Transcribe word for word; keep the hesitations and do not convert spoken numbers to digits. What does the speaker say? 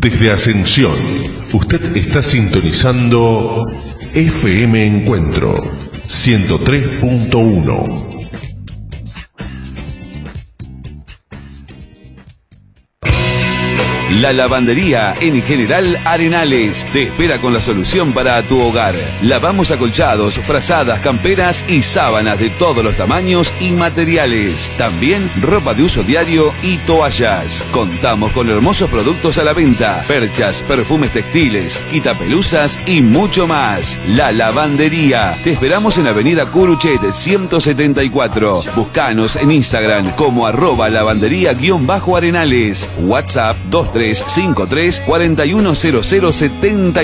Desde Ascensión, usted está sintonizando F M Encuentro ciento tres punto uno. La lavandería en General Arenales te espera con la solución para tu hogar. Lavamos acolchados, frazadas, camperas y sábanas de todos los tamaños y materiales. También ropa de uso diario y toallas. Contamos con hermosos productos a la venta: perchas, perfumes textiles, quitapelusas y mucho más. La lavandería. Te esperamos en Avenida Curuchet ciento setenta y cuatro. Buscanos en Instagram como arroba lavandería-arenales. WhatsApp dos tres cinco tres, cuatro uno cero cero siete